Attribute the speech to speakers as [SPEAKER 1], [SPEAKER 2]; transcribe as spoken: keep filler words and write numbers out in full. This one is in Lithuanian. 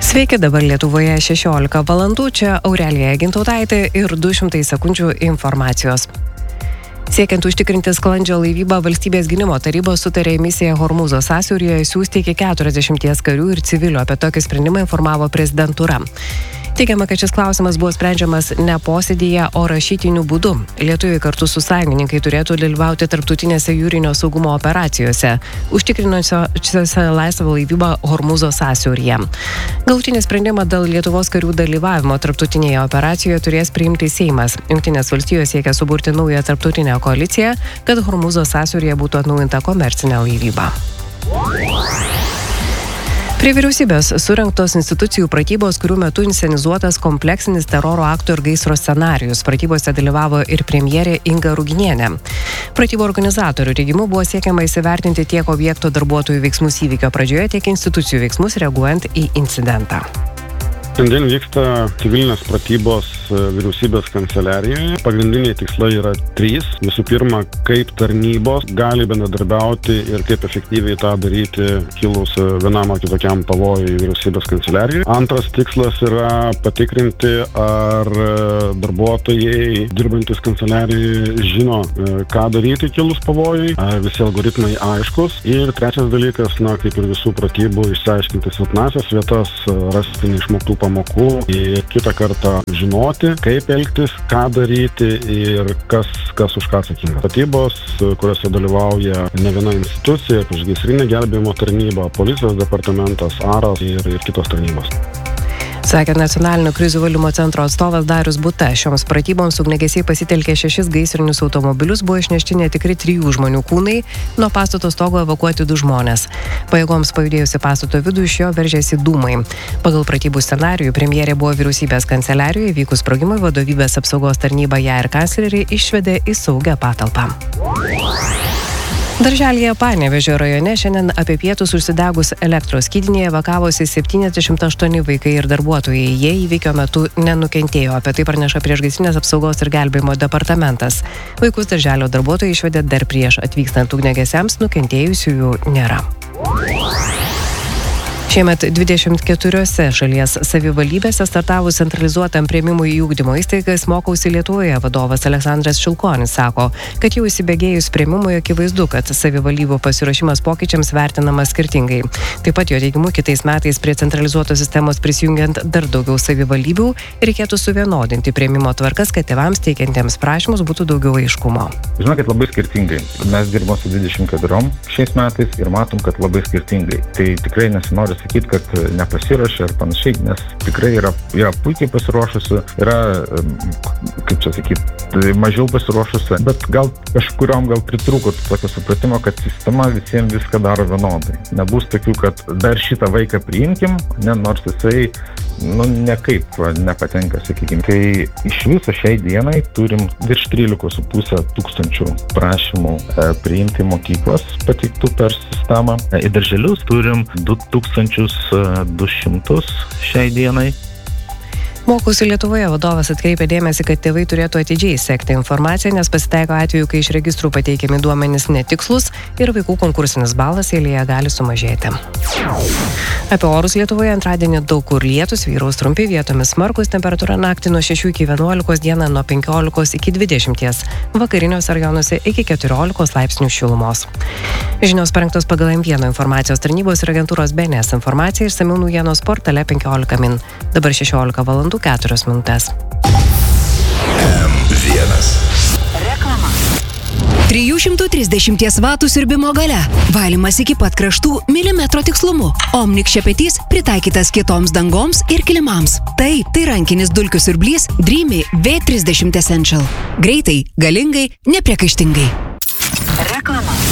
[SPEAKER 1] Sveiki, dabar Lietuvoje šešiolika valandų, čia Aurelija Gintautaitė ir du šimtai sekundžių informacijos. Siekiant užtikrinti sklandžią laivybą, Valstybės gynimo taryba sutarė misiją Hormūzo sąsiauryje siųsti iki keturiasdešimties karių ir civilių. Apie tokį sprendimą informavo prezidentūra. Teigiama, kad šis klausimas buvo sprendžiamas ne posėdyje, o rašytiniu būdu. Lietuviai kartu su sąjungininkai turėtų dalyvauti tarptautinėse jūrinio saugumo operacijose, užtikrinusiose laisvą laivybą Hormūzo sąsiauryje. Galutinį sprendimą dėl Lietuvos karių dalyvavimo tarptautinėje operacijoje turės priimti Seimas. Jungtinės valstijos siekia suburti naują tarptautinę koaliciją, kad Hormūzo sąsiauryje būtų atnaujinta komercinė laivyba. Prie vyriausybės surengtos institucijų pratybos, kurių metu inscenizuotas kompleksinis teroro akto ir gaisro scenarijus. Pratybose dalyvavo ir premjerė Inga Ruginienė. Pratybų organizatorių teigimu buvo siekiama įsivertinti tiek objekto darbuotojų veiksmus įvykio pradžioje, tiek institucijų veiksmus reaguojant į incidentą.
[SPEAKER 2] Šiandien vyksta civilinės pratybos vyriausybės kanceliarijoje. Pagrindiniai tikslai yra trys. Visų pirma, kaip tarnybos gali bendradarbiauti ir kaip efektyviai tą daryti kilus vienam ar kitokiam pavojui vyriausybės kanceliarijoje. Antras tikslas yra patikrinti, ar darbuotojai dirbantis kanceliarijoje žino, ką daryti kilus pavojui, ar visi algoritmai aiškus. Ir trečias dalykas, na, kaip ir visų pratybų, išsiaiškinti silpnąsias vietas, rasti neišmoktų pamokų ir kitą kartą žinoti, kaip elgtis, ką daryti ir kas, kas už ką atsakinga. Pratybos, kuriuose dalyvauja ne viena institucija, priešgaisrinė gelbėjimo tarnyba, policijos departamentas, aras ir, ir kitos tarnybos.
[SPEAKER 1] Sakė Nacionalinio krizių valdymo centro atstovas Darius Buta. Šioms pratyboms ugniagesiai pasitelkė šešis gaisrinius automobilius, buvo išnešti netikri trijų žmonių kūnai, nuo pastato stogo evakuoti du žmonės. Pajėgoms pajudėjusi pastato vidų iš jo veržėsi dūmai. Pagal pratybų scenarijų premjerė buvo vyriausybės kanceliarijoje, vykus sprogimui vadovybės apsaugos tarnyba ją ir kanclerį išvedė į saugią patalpą. Darželyje Panevėžio rajone šiandien apie pietus užsidegus elektros skydinėje evakavosi septyniasdešimt aštuoni vaikai ir darbuotojai. Jie įvykio metu nenukentėjo. Apie tai praneša priešgaisrinės apsaugos ir gelbėjimo departamentas. Vaikus darželio darbuotojai išvedė dar prieš atvykstant ugniagesiams, nukentėjusiųjų nėra. Šiemet dvidešimt keturiose šalies savivaldybėse startavus centralizuotam priėmimui į ugdymo įstaigas Mokausi Lietuvoje vadovas Aleksandras Šilkonis sako, kad jau įsibėgėjus priėmimui akivaizdu, kad savivaldybių pasiruošimas pokyčiams vertinamas skirtingai. Taip pat jo teigimu kitais metais prie centralizuotos sistemos prisijungiant dar daugiau savivaldybių reikėtų suvienodinti priėmimo tvarkas, kad tėvams teikiantiems prašymus būtų daugiau aiškumo.
[SPEAKER 3] Žinokit, labai skirtingai. Mes dirbame su dvidešimt keturiom šiais metais ir matom, kad labai skirtingai. Tai tikrai nesinori sakyti, kad nepasiruošia ar panašiai, nes tikrai yra, yra puikiai pasiruošusi, yra, kaip čia sakyti, mažiau pasiruošusi, bet gal kažkuriom gal pritrūko tokio supratimo, kad sistema visiems viską daro vienodai. Nebus tokių, kad dar šitą vaiką priimkim, ne, nors jisai, nu, nekaip nepatenka, sakykime. Tai iš viso šiai dienai turim virš trylikos su pusė tūkstančių prašymų e, priimti mokyklas pateiktų per sistemą. E, į darželius turim du tūkstančius du šimtus šiai dienai.
[SPEAKER 1] Mokausi Lietuvoje vadovas atkreipė dėmesį, kad tėvai turėtų atidžiai sekti informaciją, nes pasitaiko atveju, kai iš registrų pateikiami duomenys netikslus ir vaikų konkursinis balas eilėje gali sumažėti. Apie orus Lietuvoje antradienį daug kur lietus, vyraus trumpi, vietomis smarkus, temperatūra naktį nuo šešių iki vienuolikos, dieną nuo penkiolikos iki dvidešimties, vakariniuose rajonuose iki keturiolikos laipsnių šilumos. Žinios parengtos pagal M vienas informacijos tarnybos ir agentūros B N S informaciją išsamiau naujienos portale penkiolika min. Dabar šešiolika valandų keturios minutės.
[SPEAKER 4] M vienas.
[SPEAKER 5] Reklama. trijų šimtų trisdešimties vatų siurbimo galia. Valymas iki pat kraštų milimetro tikslumu. Omnik šepetys pritaikytas kietoms dangoms ir kilimams. Taip, tai rankinis dulkių siurblys Dreamy V trisdešimt Essential. Greitai, galingai, nepriekaištingai.
[SPEAKER 1] Reklama.